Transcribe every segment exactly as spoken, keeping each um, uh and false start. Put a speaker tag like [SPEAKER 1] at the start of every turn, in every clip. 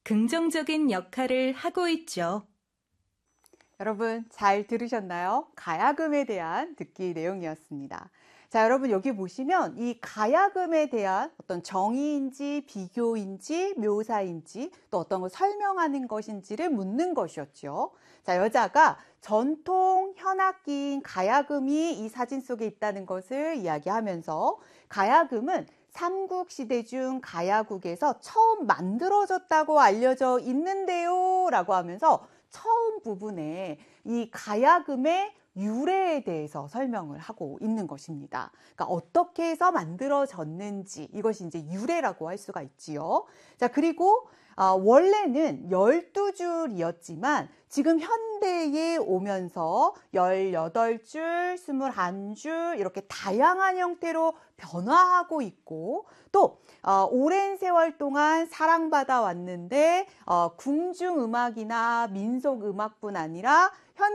[SPEAKER 1] 긍정적인 역할을 하고 있죠.
[SPEAKER 2] 여러분 잘 들으셨나요? 가야금에 대한 듣기 내용이었습니다. 자, 여러분 여기 보시면 이 가야금에 대한 어떤 정의인지 비교인지 묘사인지 또 어떤 걸 설명하는 것인지를 묻는 것이었죠. 자, 여자가 전통 현악기인 가야금이 이 사진 속에 있다는 것을 이야기하면서 가야금은 삼국시대 중 가야국에서 처음 만들어졌다고 알려져 있는데요 라고 하면서 처음 부분에 이 가야금의 유래에 대해서 설명을 하고 있는 것입니다. 그러니까 어떻게 해서 만들어졌는지 이것이 이제 유래라고 할 수가 있지요. 자, 그리고 어, 원래는 열두 줄이었지만 지금 현대에 오면서 열여덟 줄, 스물한 줄 이렇게 다양한 형태로 변화하고 있고 또 어, 오랜 세월 동안 사랑받아 왔는데 어, 궁중음악이나 민속음악뿐 아니라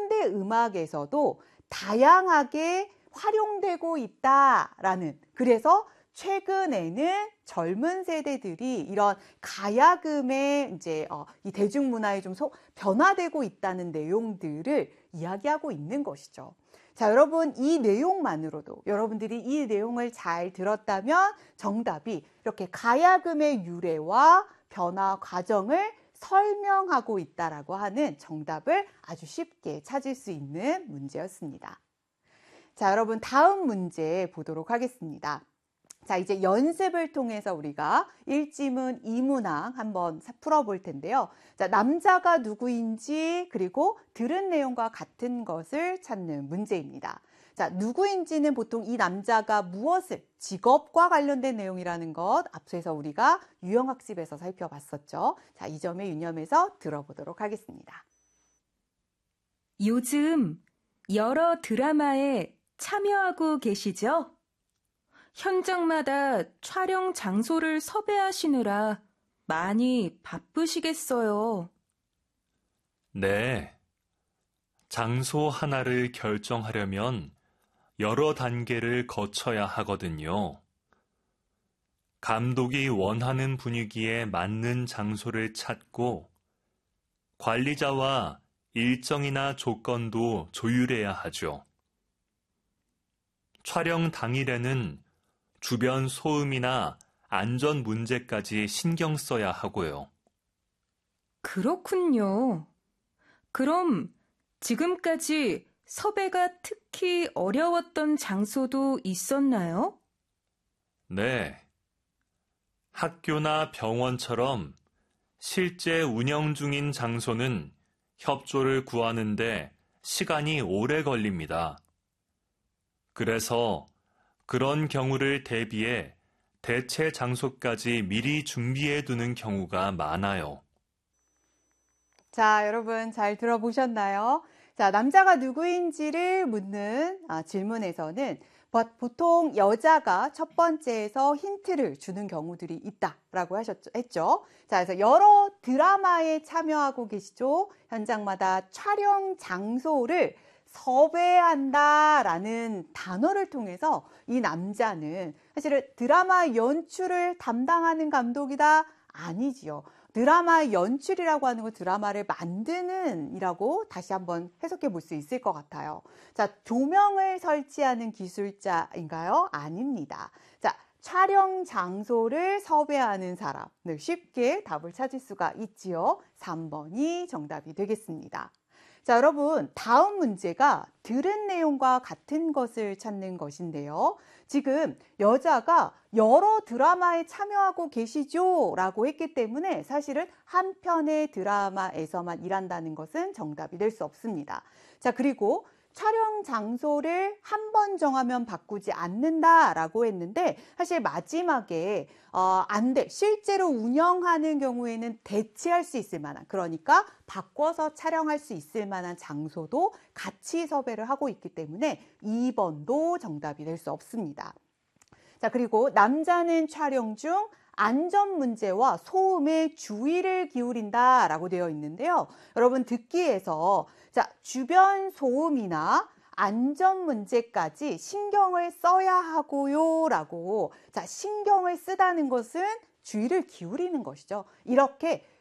[SPEAKER 2] 현대음악에서도 다양하게 활용되고 있다라는 그래서 최근에는 젊은 세대들이 이런 가야금의 이제 어, 이 대중문화에 좀 소, 변화되고 있다는 내용들을 이야기하고 있는 것이죠. 자, 여러분 이 내용만으로도 여러분들이 이 내용을 잘 들었다면 정답이 이렇게 가야금의 유래와 변화 과정을 설명하고 있다라고 하는 정답을 아주 쉽게 찾을 수 있는 문제였습니다. 자, 여러분 다음 문제 보도록 하겠습니다. 자, 이제 연습을 통해서 우리가 일지문, 이문항 한번 풀어볼 텐데요. 자, 남자가 누구인지 그리고 들은 내용과 같은 것을 찾는 문제입니다. 자, 누구인지는 보통 이 남자가 무엇을, 직업과 관련된 내용이라는 것 앞서서 우리가 유형학습에서 살펴봤었죠. 자, 이 점에 유념해서 들어보도록 하겠습니다.
[SPEAKER 1] 요즘 여러 드라마에 참여하고 계시죠? 현장마다 촬영 장소를 섭외하시느라 많이 바쁘시겠어요.
[SPEAKER 3] 네. 장소 하나를 결정하려면 여러 단계를 거쳐야 하거든요. 감독이 원하는 분위기에 맞는 장소를 찾고 관리자와 일정이나 조건도 조율해야 하죠. 촬영 당일에는 주변 소음이나 안전 문제까지 신경 써야 하고요.
[SPEAKER 1] 그렇군요. 그럼 지금까지 섭외가 특히 어려웠던 장소도 있었나요?
[SPEAKER 3] 네. 학교나 병원처럼 실제 운영 중인 장소는 협조를 구하는데 시간이 오래 걸립니다. 그래서 그런 경우를 대비해 대체 장소까지 미리 준비해 두는 경우가 많아요.
[SPEAKER 2] 자, 여러분 잘 들어보셨나요? 자, 남자가 누구인지를 묻는 아, 질문에서는 보통 여자가 첫 번째에서 힌트를 주는 경우들이 있다라고 하셨죠, 했죠. 자, 그래서 여러 드라마에 참여하고 계시죠. 현장마다 촬영 장소를 섭외한다라는 단어를 통해서 이 남자는 사실은 드라마 연출을 담당하는 감독이다? 아니지요. 드라마 연출이라고 하는 건 드라마를 만드는 이라고 다시 한번 해석해 볼 수 있을 것 같아요. 자, 조명을 설치하는 기술자인가요? 아닙니다. 자, 촬영 장소를 섭외하는 사람. 네, 쉽게 답을 찾을 수가 있지요. 삼 번이 정답이 되겠습니다. 자, 여러분 다음 문제가 들은 내용과 같은 것을 찾는 것인데요. 지금 여자가 여러 드라마에 참여하고 계시죠? 라고 했기 때문에 사실은 한 편의 드라마에서만 일한다는 것은 정답이 될 수 없습니다. 자, 그리고 촬영 장소를 한 번 정하면 바꾸지 않는다라고 했는데 사실 마지막에 어, 안 돼. 실제로 운영하는 경우에는 대체할 수 있을 만한 그러니까 바꿔서 촬영할 수 있을 만한 장소도 같이 섭외를 하고 있기 때문에 이 번도 정답이 될 수 없습니다. 자, 그리고 남자는 촬영 중 안전 문제와 소음에 주의를 기울인다라고 되어 있는데요. 여러분 듣기에서 자, 주변 소음이나 안전 문제까지 신경을 써야 하고요 라고 자, 신경을 쓰다는 것은 주의를 기울이는 것이죠. 이렇게